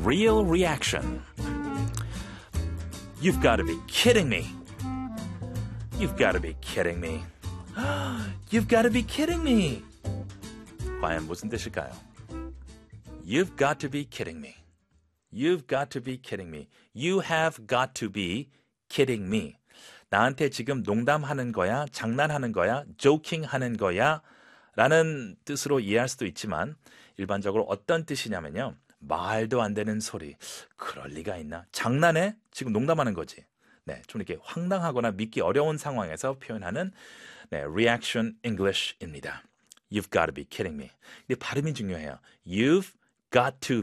real reaction. You've got to be kidding me. You've got to be kidding me. You've got to be kidding me. 과연 무슨 뜻일까요? You've got to be kidding me. You've got to be kidding me. You have got to be kidding me. 나한테 지금 농담하는 거야, 장난하는 거야, 조킹하는 거야 라는 뜻으로 이해할 수도 있지만 일반적으로 어떤 뜻이냐면요. 말도 안 되는 소리. 그럴 리가 있나? 장난해? 지금 농담하는 거지. 네, 좀 이렇게 황당하거나 믿기 어려운 상황에서 표현하는 네, reaction English입니다. You've got to be kidding me. 근데 발음이 중요해요. You've got to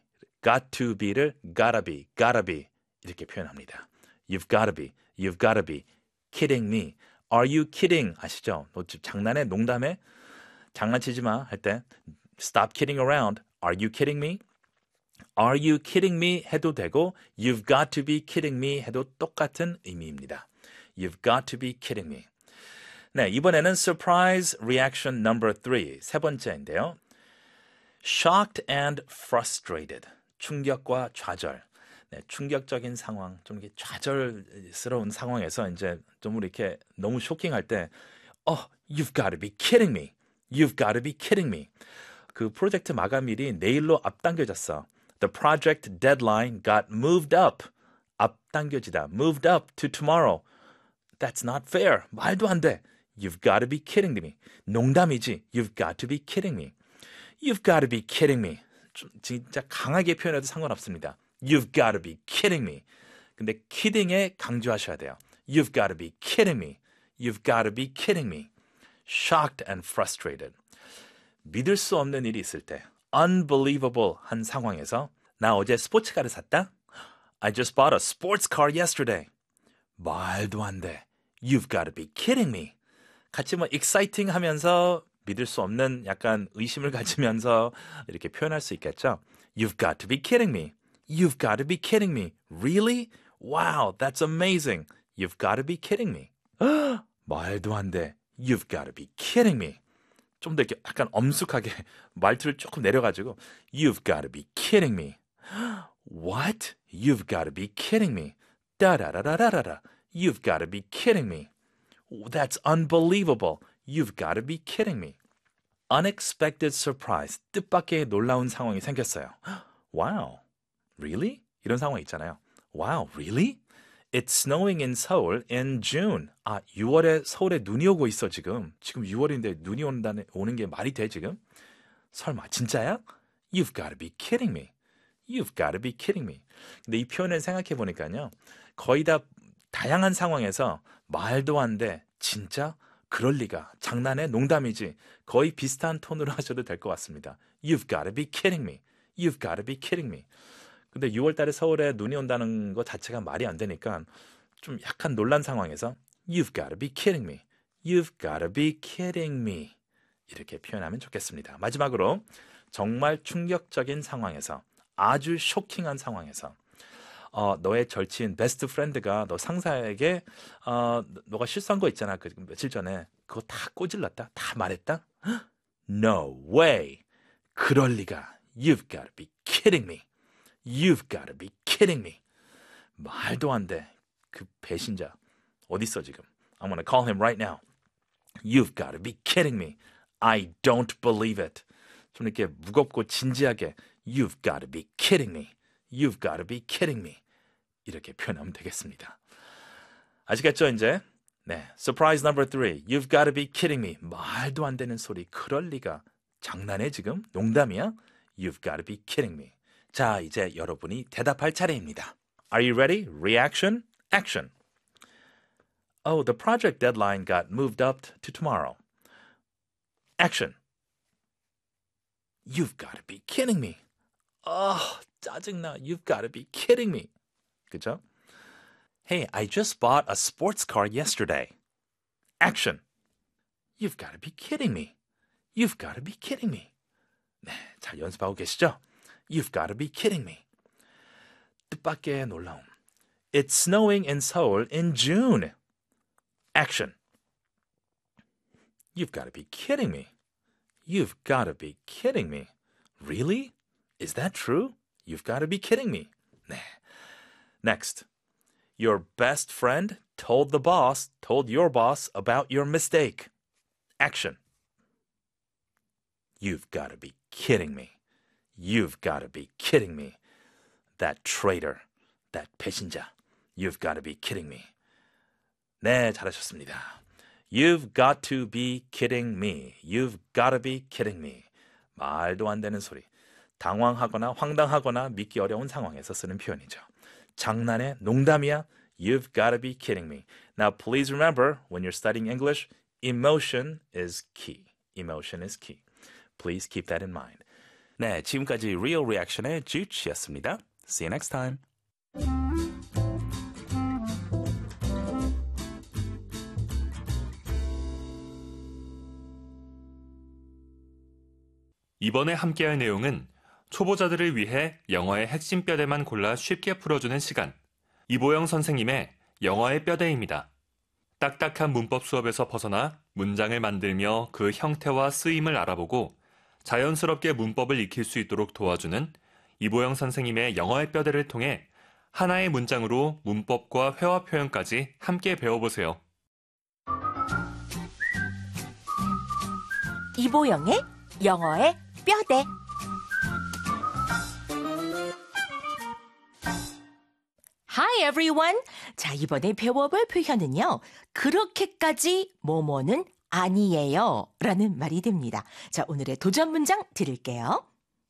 be를 gotta be 이렇게 표현합니다. You've got to be kidding me. Are you kidding? 아시죠? 너 지금 장난해? 농담해? 장난치지 마 할 때 Stop kidding around. Are you kidding me? Are you kidding me? 해도 되고 You've got to be kidding me 해도 똑같은 의미입니다. You've got to be kidding me. 네, 이번에는 surprise reaction number 3. 세 번째인데요. Shocked and frustrated. 충격과 좌절. 네, 충격적인 상황, 좀 이렇게 좌절스러운 상황에서 이제 좀 이렇게 너무 쇼킹할 때 you've got to be kidding me. You've got to be kidding me. 그 프로젝트 마감일이 내일로 앞당겨졌어. The project deadline got moved up. 앞당겨지다. Moved up to tomorrow. That's not fair. 말도 안 돼. You've got to be kidding me. 농담이지. You've got to be kidding me. You've got to be kidding me. 좀 진짜 강하게 표현해도 상관없습니다. You've got to be kidding me. 근데 kidding에 강조하셔야 돼요. You've got to be kidding me. You've got to be kidding me. Shocked and frustrated. 믿을 수 없는 일이 있을 때 unbelievable 한 상황에서 나 어제 스포츠카를 샀다? I just bought a sports car yesterday. 말도 안 돼. You've got to be kidding me. 같이 뭐 exciting 하면서 믿을 수 없는 약간 의심을 가지면서 이렇게 표현할 수 있겠죠. You've got to be kidding me. You've got to be kidding me. Really? Wow, that's amazing. You've got to be kidding me. 말도 안 돼. You've got to be kidding me. 좀 더 이렇게 약간 엄숙하게 말투를 조금 내려가지고 You've got to be kidding me. What? You've got to be kidding me. 따라라라라라. You've got to be kidding me. That's unbelievable. You've got to be kidding me. Unexpected surprise. 뜻밖의 놀라운 상황이 생겼어요. Wow. Really? 이런 상황 있잖아요. Wow, really? It's snowing in Seoul in June. 6월에 서울에 눈이 오고 있어 지금. 지금 6월인데 눈이 오는 게 말이 돼 지금? 설마 진짜야? You've got to be kidding me. You've got to be kidding me. 근데 이 표현을 생각해 보니까요. 거의 다 다양한 상황에서 말도 안 돼. 진짜? 그럴 리가. 장난해? 농담이지. 거의 비슷한 톤으로 하셔도 될 것 같습니다. You've got to be kidding me. You've got to be kidding me. 근데 6월 달에 서울에 눈이 온다는 것 자체가 말이 안 되니까 좀 약간 놀란 상황에서 You've got to be kidding me. You've got to be kidding me. 이렇게 표현하면 좋겠습니다. 마지막으로 정말 충격적인 상황에서 아주 쇼킹한 상황에서 너의 절친 베스트 프렌드가 너 상사에게 너가 실수한 거 있잖아. 그 며칠 전에 그거 다 꼬질렀다. 다 말했다. No way. 그럴 리가. You've got to be kidding me. You've got to be kidding me. 말도 안 돼. 그 배신자 어딨어 지금? I'm gonna call him right now. You've got to be kidding me. I don't believe it. 좀 이렇게 무겁고 진지하게 You've got to be kidding me. You've got to be kidding me. 이렇게 표현하면 되겠습니다. 아시겠죠 이제? 네, surprise number 3. You've got to be kidding me. 말도 안 되는 소리. 그럴 리가. 장난해 지금? 농담이야? You've got to be kidding me. 자, 이제 여러분이 대답할 차례입니다. Are you ready? Reaction, action. Oh, the project deadline got moved up to tomorrow. Action. You've got to be kidding me. 짜증나. You've got to be kidding me. 그죠? Hey, I just bought a sports car yesterday. Action. You've got to be kidding me. You've got to be kidding me. 네, 잘 연습하고 계시죠? You've got to be kidding me. 뜻밖의 놀라움. It's snowing in Seoul in June. Action. You've got to be kidding me. You've got to be kidding me. Really? Is that true? You've got to be kidding me. 네. Next. Your best friend told your boss about your mistake. Action. You've got to be kidding me. You've got to be kidding me. That traitor, that 배신자. You've got to be kidding me. 네, 잘하셨습니다. You've got to be kidding me. You've got to be kidding me. 말도 안 되는 소리. 당황하거나 황당하거나 믿기 어려운 상황에서 쓰는 표현이죠. 장난해, 농담이야. You've got to be kidding me. Now, please remember, when you're studying English, emotion is key. Emotion is key. Please keep that in mind. 네, 지금까지 Real Reaction의 주치였습니다. See you next time. 이번에 함께할 내용은 초보자들을 위해 영어의 핵심 뼈대만 골라 쉽게 풀어주는 시간. 이보영 선생님의 영어의 뼈대입니다. 딱딱한 문법 수업에서 벗어나 문장을 만들며 그 형태와 쓰임을 알아보고 자연스럽게 문법을 익힐 수 있도록 도와주는 이보영 선생님의 영어의 뼈대를 통해 하나의 문장으로 문법과 회화 표현까지 함께 배워보세요. 이보영의 영어의 뼈대. Hi everyone. 자, 이번에 배워볼 표현은요. 그렇게까지 뭐뭐는 아니에요 라는 말이 됩니다. 자, 오늘의 도전 문장 드릴게요.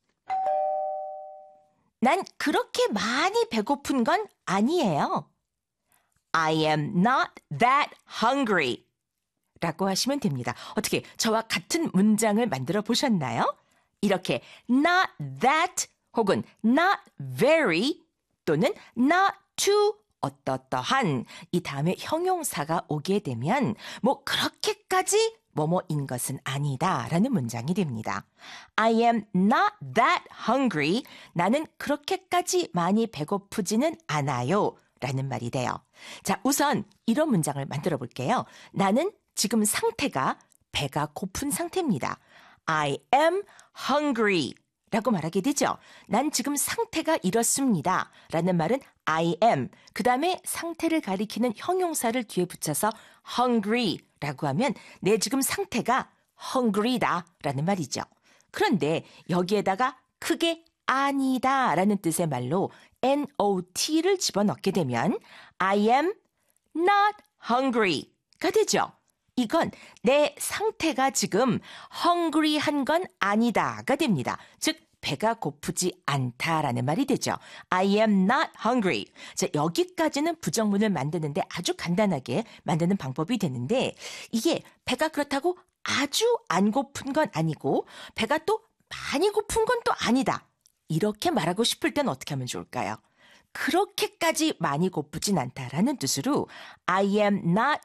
난 그렇게 많이 배고픈 건 아니에요. I am not that hungry 라고 하시면 됩니다. 어떻게 저와 같은 문장을 만들어 보셨나요? 이렇게 not that 혹은 not very 또는 not to 어떠한 이 다음에 형용사가 오게 되면 뭐 그렇게까지 뭐뭐인 것은 아니다 라는 문장이 됩니다. I am not that hungry. 나는 그렇게까지 많이 배고프지는 않아요 라는 말이 돼요. 자, 우선 이런 문장을 만들어 볼게요. 나는 지금 상태가 배가 고픈 상태입니다. I am hungry 라고 말하게 되죠. 난 지금 상태가 이렇습니다 라는 말은 I am, 그 다음에 상태를 가리키는 형용사를 뒤에 붙여서 hungry 라고 하면 내 지금 상태가 hungry다 라는 말이죠. 그런데 여기에다가 크게 아니다 라는 뜻의 말로 not를 집어넣게 되면 I am not hungry가 되죠. 이건 내 상태가 지금 hungry한 건 아니다가 됩니다. 즉 배가 고프지 않다라는 말이 되죠. I am not hungry. 자, 여기까지는 부정문을 만드는데 아주 간단하게 만드는 방법이 되는데 이게 배가 그렇다고 아주 안 고픈 건 아니고 배가 또 많이 고픈 건 또 아니다. 이렇게 말하고 싶을 땐 어떻게 하면 좋을까요? 그렇게까지 많이 고프진 않다라는 뜻으로 I am not